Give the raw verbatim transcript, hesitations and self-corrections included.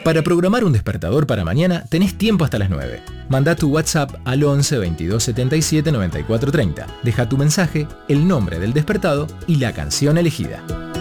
Para programar un despertador para mañana tenés tiempo hasta las nueve. Manda tu WhatsApp al once veintidós setenta y siete noventa y cuatro treinta. Deja tu mensaje, el nombre del despertado y la canción elegida.